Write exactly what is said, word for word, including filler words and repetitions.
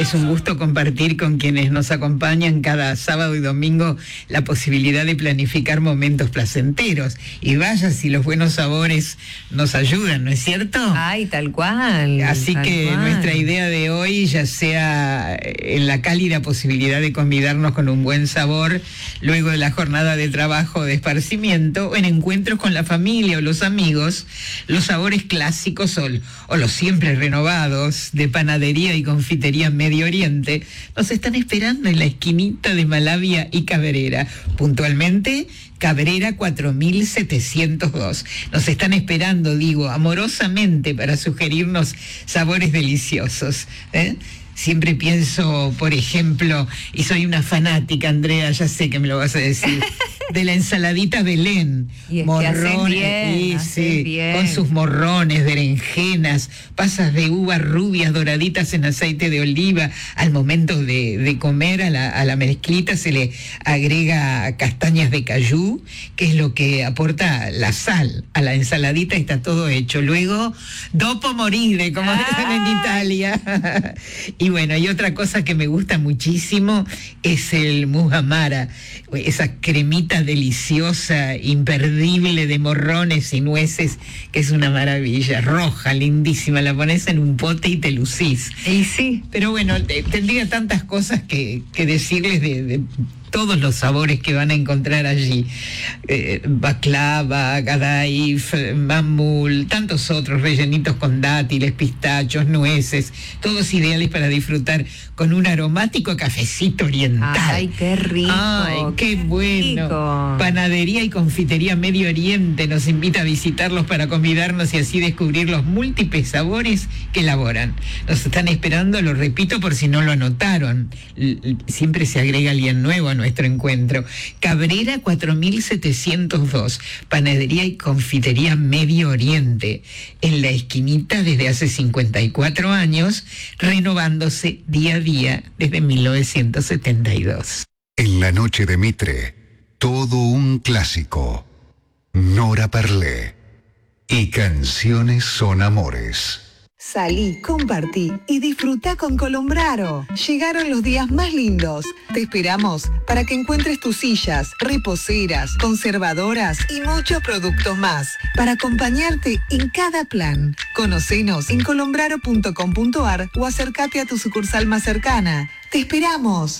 Es un gusto compartir con quienes nos acompañan cada sábado y domingo la posibilidad de planificar momentos placenteros. Y vaya si los buenos sabores nos ayudan, ¿no es cierto? Ay, tal cual. Así tal que cual. nuestra idea de hoy, ya sea en la cálida posibilidad de convidarnos con un buen sabor, luego de la jornada de trabajo de esparcimiento, o en encuentros con la familia o los amigos, los sabores clásicos o, o los siempre renovados de panadería y confitería Medio Oriente nos están esperando en la esquinita de Malavia y Cabrera, puntualmente Cabrera cuatro mil setecientos dos. Nos están esperando, digo, amorosamente para sugerirnos sabores deliciosos, ¿eh? Siempre pienso, por ejemplo, y soy una fanática, Andrea, ya sé que me lo vas a decir, de la ensaladita Belén. Y es morrones, que bien, y, sí, bien. con sus morrones, berenjenas, pasas de uvas rubias doraditas en aceite de oliva. Al momento de, de comer a la, a la mezclita se le agrega castañas de cayú, que es lo que aporta la sal a la ensaladita, y está todo hecho. Luego, dopo morire, como dicen en Italia. Y bueno, y otra cosa que me gusta muchísimo es el muhamara, esa cremita deliciosa, imperdible de morrones y nueces, que es una maravilla, roja, lindísima, la pones en un pote y te lucís. Y sí. Pero bueno, eh, tendría tantas cosas que, que decirles de, de todos los sabores que van a encontrar allí. Eh, baklava, gadaif, mamul, tantos otros rellenitos con dátiles, pistachos, nueces, todos ideales para disfrutar con un aromático cafecito oriental. Ay, qué rico. Ay, qué, qué bueno. Rico. Panadería y confitería Medio Oriente nos invita a visitarlos para convidarnos y así descubrir los múltiples sabores que elaboran. Nos están esperando, lo repito por si no lo anotaron. L- siempre se agrega alguien nuevo a nuestro encuentro. Cabrera cuatro mil setecientos dos, panadería y confitería Medio Oriente, en la esquinita desde hace cincuenta y cuatro años, renovándose día a día desde mil novecientos setenta y dos. En la noche de Mitre, todo un clásico. Nora Perlé. Y Canciones son amores. Salí, compartí y disfruta con Colombraro. Llegaron los días más lindos. Te esperamos para que encuentres tus sillas, reposeras, conservadoras y muchos productos más para acompañarte en cada plan. Conocenos en colombraro punto com punto ar o acércate a tu sucursal más cercana. ¡Te esperamos!